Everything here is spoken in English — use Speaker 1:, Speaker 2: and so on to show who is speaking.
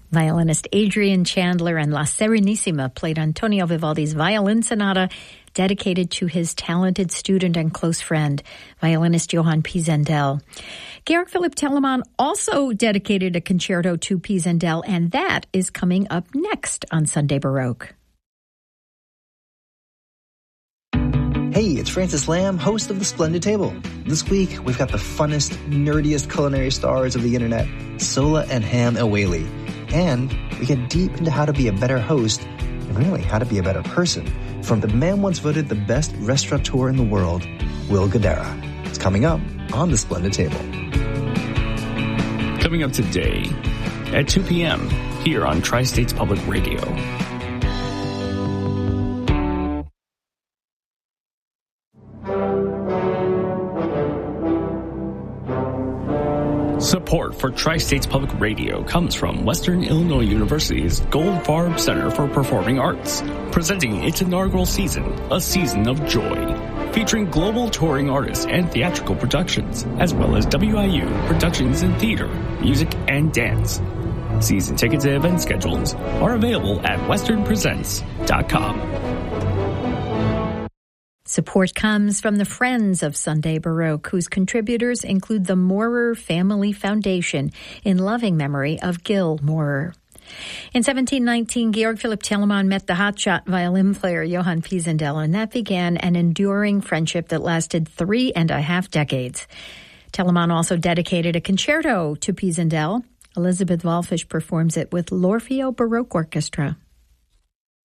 Speaker 1: Violinist Adrian Chandler and La Serenissima played Antonio Vivaldi's violin sonata dedicated to his talented student and close friend, violinist Johann Pisendel. Georg Philipp Telemann also dedicated a concerto to Pisendel, and that is coming up next on Sunday Baroque.
Speaker 2: Hey, it's Francis Lamb, host of The Splendid Table. This week, we've got the funnest, nerdiest culinary stars of the internet, Sola and Ham Awali. And we get deep into how to be a better host and really how to be a better person from the man once voted the best restaurateur in the world, Will Guidara. It's coming up on The Splendid Table.
Speaker 3: Coming up today at 2 p.m. here on Tri-States Public Radio. Support for Tri-States Public Radio comes from Western Illinois University's Goldfarb Center for Performing Arts, presenting its inaugural season, A Season of Joy, featuring global touring artists and theatrical productions, as well as WIU productions in theater, music, and dance. Season tickets and event schedules are available at westernpresents.com.
Speaker 1: Support comes from the Friends of Sunday Baroque, whose contributors include the Maurer Family Foundation in loving memory of Gil Maurer. In 1719, Georg Philipp Telemann met the hotshot violin player Johann Pisendel, and that began an enduring friendship that lasted 3.5 decades. Telemann also dedicated a concerto to Pisendel. Elizabeth Walfish performs it with l'Orfeo Baroque Orchestra.